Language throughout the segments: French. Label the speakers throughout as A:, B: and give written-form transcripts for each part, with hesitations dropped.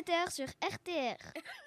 A: 17h sur RTR.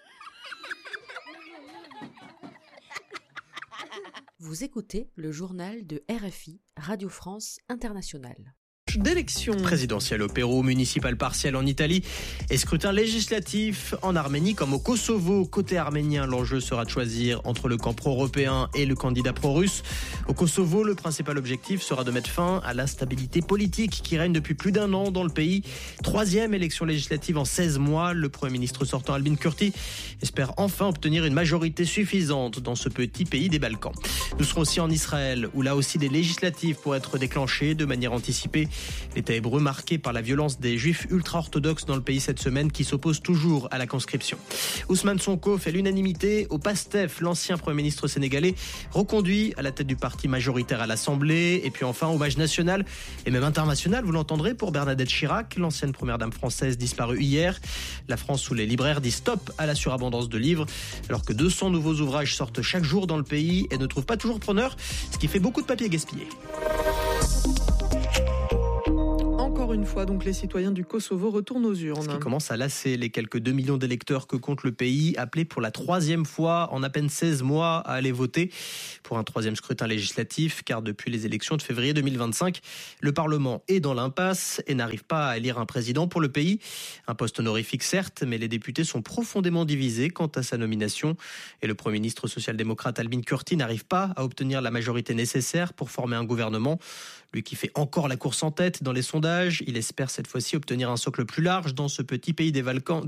B: Vous écoutez le journal de RFI, Radio France Internationale.
C: D'élections présidentielles au Pérou, municipales partielles en Italie et scrutin législatif en Arménie comme au Kosovo. Côté arménien, l'enjeu sera de choisir entre le camp pro-européen et le candidat pro-russe. Au Kosovo, le principal objectif sera de mettre fin à l'instabilité politique qui règne depuis plus d'un an dans le pays. 3e élection législative en 16 mois. Le Premier ministre sortant Albin Kurti espère enfin obtenir une majorité suffisante dans ce petit pays des Balkans. Nous serons aussi en Israël où là aussi des législatives pourraient être déclenchées de manière anticipée. L'État hébreu marqué par la violence des juifs ultra-orthodoxes dans le pays cette semaine qui s'opposent toujours à la conscription. Ousmane Sonko fait l'unanimité au PASTEF, l'ancien Premier ministre sénégalais reconduit à la tête du parti majoritaire à l'Assemblée. Et puis enfin, hommage national et même international, vous l'entendrez, pour Bernadette Chirac, l'ancienne première dame française disparue hier. La France où les libraires disent stop à la surabondance de livres, alors que 200 nouveaux ouvrages sortent chaque jour dans le pays et ne trouvent pas toujours preneur, ce qui fait beaucoup de papier gaspillé.
D: Encore une fois, donc les citoyens du Kosovo retournent aux urnes.
C: Ce qui commence à lasser les quelques 2 millions d'électeurs que compte le pays, appelés pour la 3e fois en à peine 16 mois à aller voter pour un 3e scrutin législatif, car depuis les élections de février 2025, le Parlement est dans l'impasse et n'arrive pas à élire un président pour le pays. Un poste honorifique certes, mais les députés sont profondément divisés quant à sa nomination et le Premier ministre social-démocrate Albin Kurti n'arrive pas à obtenir la majorité nécessaire pour former un gouvernement. Lui qui fait encore la course en tête dans les sondages, il espère cette fois-ci obtenir un socle plus large dans ce petit pays des Balkans,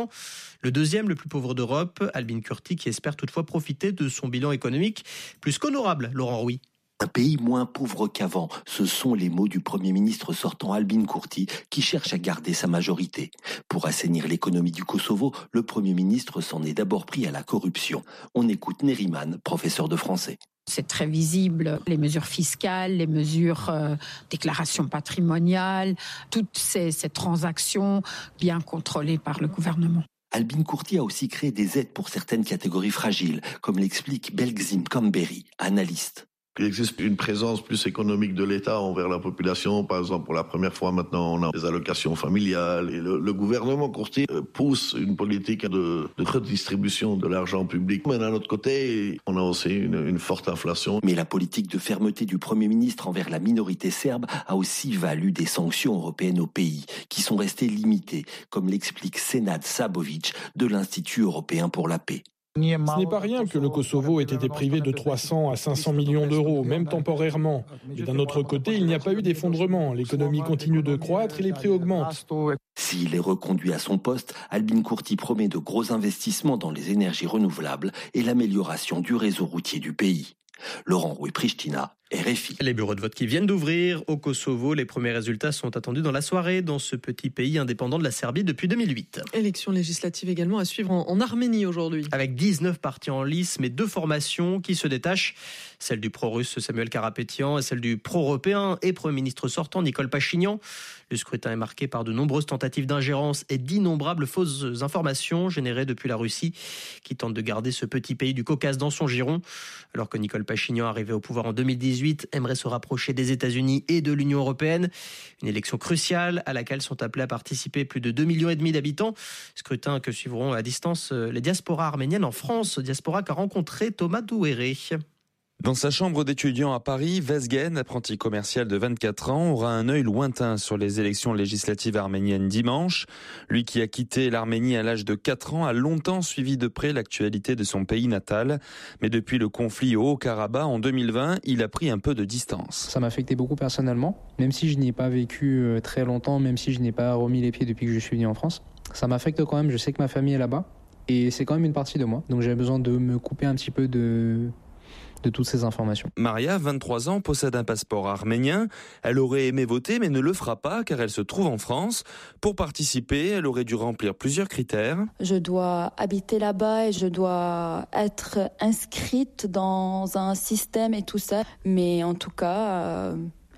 C: le 2e le plus pauvre d'Europe. Albin Kurti qui espère toutefois profiter de son bilan économique plus qu'honorable, Laurent Rouy.
E: Un pays moins pauvre qu'avant, ce sont les mots du Premier ministre sortant Albin Kurti qui cherche à garder sa majorité. Pour assainir l'économie du Kosovo, le Premier ministre s'en est d'abord pris à la corruption. On écoute Neriman, professeur de français.
F: C'est très visible, les mesures fiscales, les mesures déclaration patrimoniale, toutes ces transactions bien contrôlées par le gouvernement.
E: Albin Kurti a aussi créé des aides pour certaines catégories fragiles, comme l'explique Belgzim Kamberi, analyste.
G: Il existe une présence plus économique de l'État envers la population. Par exemple, pour la première fois maintenant, on a des allocations familiales. Et le gouvernement Kurti pousse une politique de redistribution de l'argent public. Mais d'un autre côté, on a aussi une forte inflation.
E: Mais la politique de fermeté du Premier ministre envers la minorité serbe a aussi valu des sanctions européennes au pays, qui sont restées limitées, comme l'explique Senad Sabovic de l'Institut européen pour la paix.
H: Ce n'est pas rien que le Kosovo ait été privé de 300 à 500 millions d'euros, même temporairement. Mais d'un autre côté, il n'y a pas eu d'effondrement. L'économie continue de croître et les prix augmentent.
E: S'il est reconduit à son poste, Albin Kurti promet de gros investissements dans les énergies renouvelables et l'amélioration du réseau routier du pays. Laurent Rouy, Pristina, RFI.
C: Les bureaux de vote qui viennent d'ouvrir au Kosovo, les premiers résultats sont attendus dans la soirée dans ce petit pays indépendant de la Serbie depuis 2008.
D: Élections législatives également à suivre en Arménie aujourd'hui.
C: Avec 19 partis en lice, mais 2 formations qui se détachent, celle du pro-russe Samuel Karapétian et celle du pro-européen et Premier ministre sortant Nicole Pachinian. Le scrutin est marqué par de nombreuses tentatives d'ingérence et d'innombrables fausses informations générées depuis la Russie qui tente de garder ce petit pays du Caucase dans son giron. Alors que Nicole Pachinian, arrivé au pouvoir en 2018, aimerait se rapprocher des États-Unis et de l'Union européenne. Une élection cruciale à laquelle sont appelés à participer plus de 2,5 millions d'habitants. Scrutin que suivront à distance les diasporas arméniennes en France. Diaspora qu'a rencontré Thomas Douéré.
I: Dans sa chambre d'étudiant à Paris, Vezgen, apprenti commercial de 24 ans, aura un œil lointain sur les élections législatives arméniennes dimanche. Lui qui a quitté l'Arménie à l'âge de 4 ans a longtemps suivi de près l'actualité de son pays natal. Mais depuis le conflit au Haut-Karabakh en 2020, il a pris un peu de distance.
J: Ça m'a affecté beaucoup personnellement, même si je n'y ai pas vécu très longtemps, même si je n'ai pas remis les pieds depuis que je suis venu en France. Ça m'affecte quand même, je sais que ma famille est là-bas et c'est quand même une partie de moi. Donc j'ai besoin de me couper un petit peu de toutes ces informations.
I: Maria, 23 ans, possède un passeport arménien. Elle aurait aimé voter mais ne le fera pas car elle se trouve en France. Pour participer, elle aurait dû remplir plusieurs critères.
K: Je dois habiter là-bas et je dois être inscrite dans un système et tout ça. Mais en tout cas,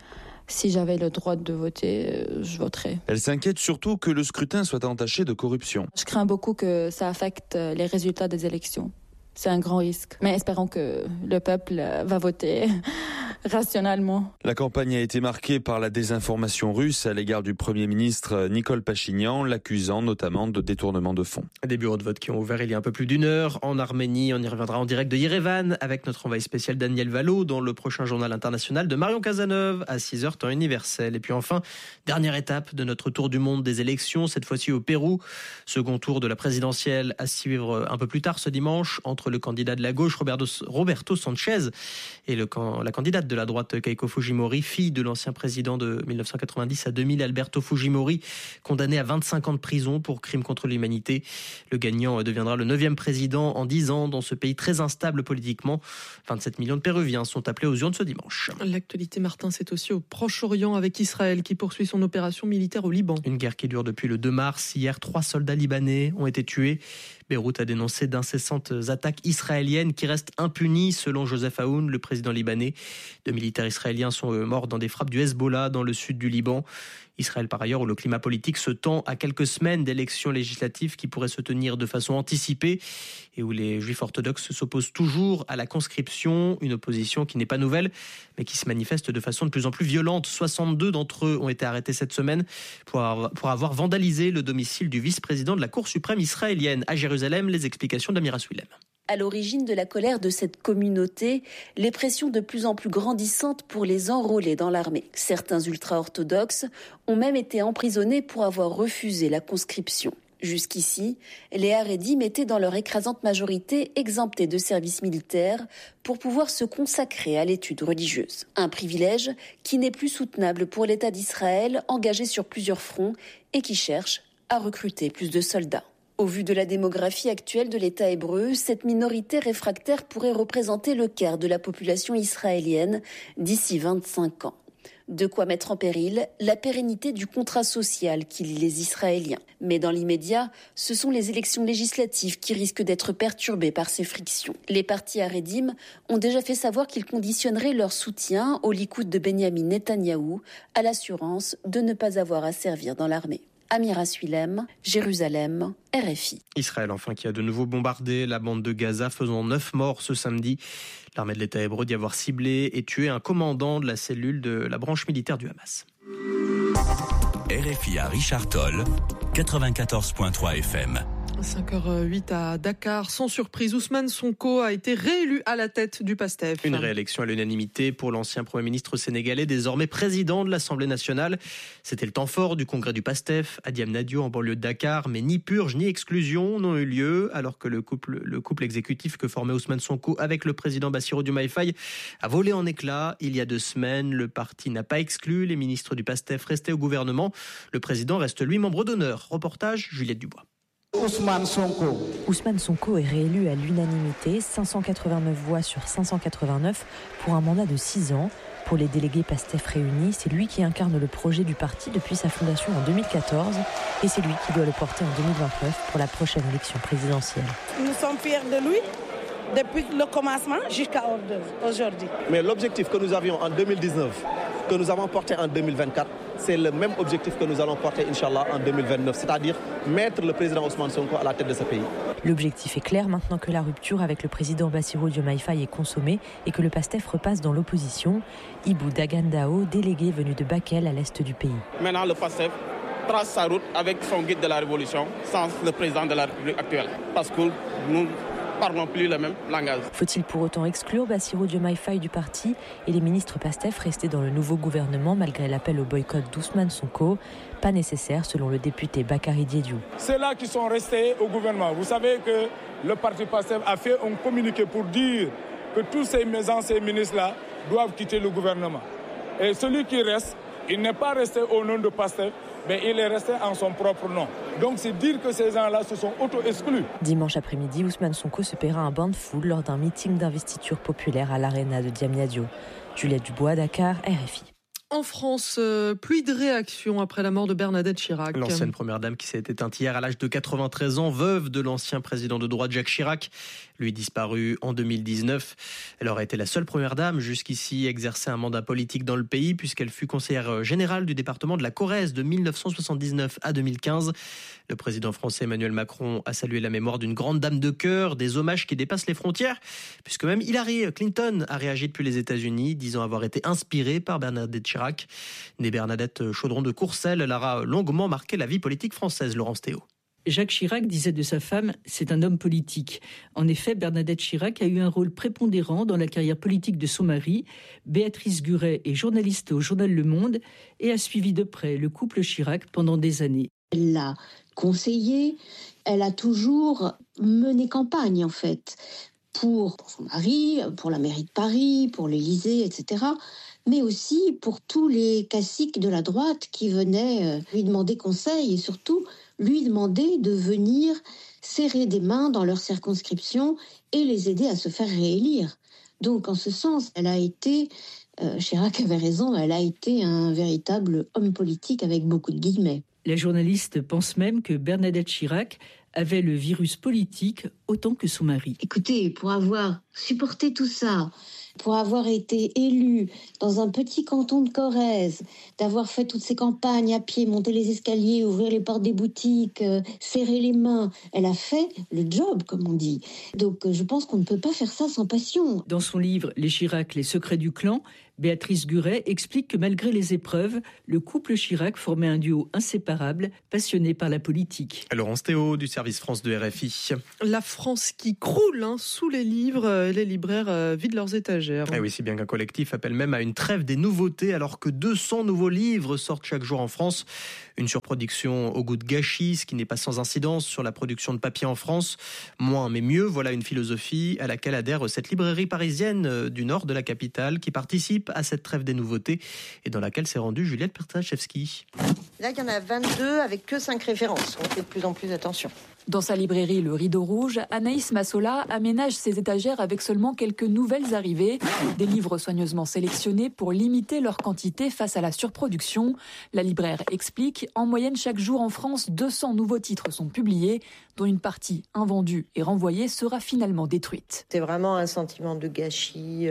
K: si j'avais le droit de voter, je voterais.
I: Elle s'inquiète surtout que le scrutin soit entaché de corruption.
K: Je crains beaucoup que ça affecte les résultats des élections. C'est un grand risque. Mais espérons que le peuple va voter rationnellement.
I: La campagne a été marquée par la désinformation russe à l'égard du Premier ministre Nicole Pachinian, l'accusant notamment de détournement de fonds.
C: Des bureaux de vote qui ont ouvert il y a un peu plus d'une heure en Arménie. On y reviendra en direct de Yerevan avec notre envoyé spécial Daniel Valo dans le prochain journal international de Marion Cazeneuve à 6h temps universel. Et puis enfin, dernière étape de notre tour du monde des élections, cette fois-ci au Pérou. Second tour de la présidentielle à suivre un peu plus tard ce dimanche entre le candidat de la gauche Roberto Sanchez et la candidate de la droite Keiko Fujimori, fille de l'ancien président de 1990 à 2000 Alberto Fujimori, condamné à 25 ans de prison pour crimes contre l'humanité. Le gagnant deviendra le 9e président en 10 ans dans ce pays très instable politiquement. 27 millions de Péruviens sont appelés aux urnes ce dimanche.
D: L'actualité, Martin, c'est aussi au Proche-Orient avec Israël qui poursuit son opération militaire au Liban.
C: Une guerre qui dure depuis le 2 mars. Hier, 3 soldats libanais ont été tués. Beyrouth a dénoncé d'incessantes attaques israéliennes qui restent impunies selon Joseph Aoun, le président libanais. 2 militaires israéliens sont morts dans des frappes du Hezbollah dans le sud du Liban. Israël, par ailleurs, où le climat politique se tend à quelques semaines d'élections législatives qui pourraient se tenir de façon anticipée et où les juifs orthodoxes s'opposent toujours à la conscription, une opposition qui n'est pas nouvelle, mais qui se manifeste de façon de plus en plus violente. 62 d'entre eux ont été arrêtés cette semaine pour avoir vandalisé le domicile du vice-président de la Cour suprême israélienne. À Jérusalem, les explications d'Amira Souilem.
A: À l'origine de la colère de cette communauté, les pressions de plus en plus grandissantes pour les enrôler dans l'armée. Certains ultra-orthodoxes ont même été emprisonnés pour avoir refusé la conscription. Jusqu'ici, les Haredim étaient dans leur écrasante majorité exemptés de service militaire pour pouvoir se consacrer à l'étude religieuse. Un privilège qui n'est plus soutenable pour l'État d'Israël engagé sur plusieurs fronts et qui cherche à recruter plus de soldats. Au vu de la démographie actuelle de l'État hébreu, cette minorité réfractaire pourrait représenter le quart de la population israélienne d'ici 25 ans. De quoi mettre en péril la pérennité du contrat social qui lie les Israéliens. Mais dans l'immédiat, ce sont les élections législatives qui risquent d'être perturbées par ces frictions. Les partis Haredim ont déjà fait savoir qu'ils conditionneraient leur soutien au Likoud de Benyamin Netanyahou à l'assurance de ne pas avoir à servir dans l'armée. Amira Souilem, Jérusalem, RFI.
C: Israël, enfin, qui a de nouveau bombardé la bande de Gaza, faisant 9 morts ce samedi. L'armée de l'État hébreu dit avoir ciblé et tué un commandant de la cellule de la branche militaire du Hamas.
L: RFI à Richard Toll, 94.3 FM.
D: 5h08 à Dakar. Sans surprise, Ousmane Sonko a été réélu à la tête du PASTEF.
C: Une réélection à l'unanimité pour l'ancien Premier ministre sénégalais, désormais président de l'Assemblée nationale. C'était le temps fort du congrès du PASTEF à Diamniadio en banlieue de Dakar, mais ni purge ni exclusion n'ont eu lieu, alors que le couple exécutif que formait Ousmane Sonko avec le président Bassirou Diomaye Faye a volé en éclats. Il y a 2 semaines, le parti n'a pas exclu les ministres du PASTEF restés au gouvernement. Le président reste lui membre d'honneur. Reportage Juliette Dubois.
M: Ousmane Sonko est réélu à l'unanimité, 589 voix sur 589 pour un mandat de 6 ans. Pour les délégués PASTEF réunis, c'est lui qui incarne le projet du parti depuis sa fondation en 2014 et c'est lui qui doit le porter en 2029 pour la prochaine élection présidentielle.
N: Nous sommes fiers de lui depuis le commencement jusqu'à aujourd'hui.
O: Mais l'objectif que nous avions en 2019, que nous avons porté en 2024, c'est le même objectif que nous allons porter, Inch'Allah, en 2029, c'est-à-dire mettre le président Ousmane Sonko à la tête de ce pays.
M: L'objectif est clair maintenant que la rupture avec le président Bassirou Diomaye Faye est consommée et que le PASTEF repasse dans l'opposition. Ibou Dagandao, délégué venu de Bakel à l'est du pays.
P: Maintenant, le PASTEF trace sa route avec son guide de la révolution sans le président de la République actuelle. Parce que nous parlons plus le même langage.
M: Faut-il pour autant exclure Bassirou Diomaye Faye du parti et les ministres PASTEF restés dans le nouveau gouvernement malgré l'appel au boycott d'Ousmane Sonko? Pas nécessaire selon le député Bakary Diédhiou.
Q: Ceux-là qui sont restés au gouvernement, vous savez que le parti PASTEF a fait un communiqué pour dire que tous ces anciens ministres-là doivent quitter le gouvernement. Et celui qui reste, il n'est pas resté au nom de PASTEF, mais il est resté en son propre nom. Donc c'est dire que ces gens-là se sont auto-exclus.
M: Dimanche après-midi, Ousmane Sonko se paiera un bain de foule lors d'un meeting d'investiture populaire à l'Arena de Diamniadio. Juliette Dubois, Dakar, RFI.
D: En France, pluie de réactions après la mort de Bernadette Chirac.
C: L'ancienne première dame qui s'est éteinte hier à l'âge de 93 ans, veuve de l'ancien président de droite Jacques Chirac. lui disparu en 2019. Elle aurait été la seule première dame jusqu'ici exercer un mandat politique dans le pays puisqu'elle fut conseillère générale du département de la Corrèze de 1979 à 2015. Le président français Emmanuel Macron a salué la mémoire d'une grande dame de cœur, des hommages qui dépassent les frontières, puisque même Hillary Clinton a réagi depuis les États-Unis, disant avoir été inspirée par Bernadette Chirac. Née Bernadette Chaudron de Courcelles, elle aura longuement marqué la vie politique française, Laurence Théo.
R: Jacques Chirac disait de sa femme « c'est un homme politique ». En effet, Bernadette Chirac a eu un rôle prépondérant dans la carrière politique de son mari. Béatrice Guret est journaliste au journal Le Monde et a suivi de près le couple Chirac pendant des années.
S: Elle l'a conseillé, elle a toujours mené campagne en fait, pour son mari, pour la mairie de Paris, pour l'Élysée, etc., mais aussi pour tous les caciques de la droite qui venaient lui demander conseil et surtout lui demander de venir serrer des mains dans leur circonscription et les aider à se faire réélire. Donc en ce sens, elle a été, Chirac avait raison, elle a été un véritable homme politique avec beaucoup de guillemets.
R: La journaliste pense même que Bernadette Chirac avait le virus politique autant que son mari.
S: Écoutez, pour avoir supporté tout ça, pour avoir été élue dans un petit canton de Corrèze, d'avoir fait toutes ces campagnes à pied, monter les escaliers, ouvrir les portes des boutiques, serrer les mains, elle a fait le job, comme on dit. Donc je pense qu'on ne peut pas faire ça sans passion.
R: Dans son livre « Les Chirac, les secrets du clan », Béatrice Guret explique que malgré les épreuves, le couple Chirac formait un duo inséparable, passionné par la politique.
C: Laurence Théo du service France de RFI.
D: La France qui croule sous les livres, les libraires vident leurs étagères.
C: Et oui, si bien qu'un collectif appelle même à une trêve des nouveautés alors que 200 nouveaux livres sortent chaque jour en France. Une surproduction au goût de gâchis, ce qui n'est pas sans incidence sur la production de papier en France. Moins mais mieux, voilà une philosophie à laquelle adhère cette librairie parisienne du nord de la capitale qui participe à cette trêve des nouveautés et dans laquelle s'est rendue Juliette Pertachevski.
T: Là, il y en a 22 avec que 5 références. On fait de plus en plus attention.
U: Dans sa librairie Le Rideau Rouge, Anaïs Massola aménage ses étagères avec seulement quelques nouvelles arrivées. Des livres soigneusement sélectionnés pour limiter leur quantité face à la surproduction. La libraire explique, en moyenne chaque jour en France, 200 nouveaux titres sont publiés, dont une partie invendue et renvoyée sera finalement détruite.
T: C'est vraiment un sentiment de gâchis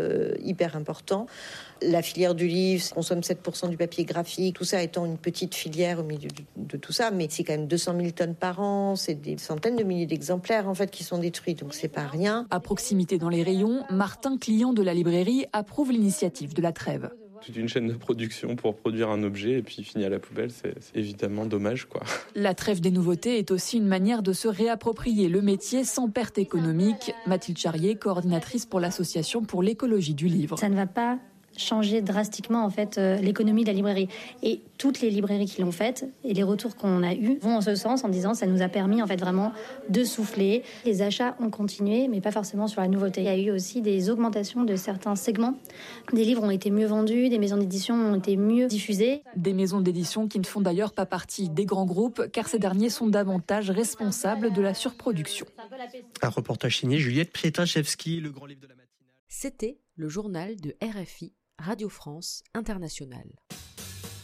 T: hyper important. La filière du livre consomme 7% du papier graphique, tout ça étant une petite filière au milieu de tout ça, mais c'est quand même 200 000 tonnes par an, c'est des centaines de milliers d'exemplaires en fait qui sont détruits, donc c'est pas rien.
U: À proximité dans les rayons, Martin, client de la librairie, approuve l'initiative de la trêve.
V: Toute une chaîne de production pour produire un objet et puis finir à la poubelle, c'est évidemment dommage, quoi.
U: La trêve des nouveautés est aussi une manière de se réapproprier le métier sans perte économique. Mathilde Charrier, coordinatrice pour l'association pour l'écologie du livre.
W: Ça ne va pas changer drastiquement en fait l'économie de la librairie, et toutes les librairies qui l'ont faite et les retours qu'on a eus vont en ce sens en disant ça nous a permis en fait vraiment de souffler. Les achats ont continué mais pas forcément sur la nouveauté. Il y a eu aussi des augmentations de certains segments. Des livres ont été mieux vendus, des maisons d'édition ont été mieux diffusées.
U: Des maisons d'édition qui ne font d'ailleurs pas partie des grands groupes car ces derniers sont davantage responsables de la surproduction.
C: Un reportage signé Juliette Pietachevski, le grand livre de la matinale.
B: C'était le journal de RFI Radio France Internationale.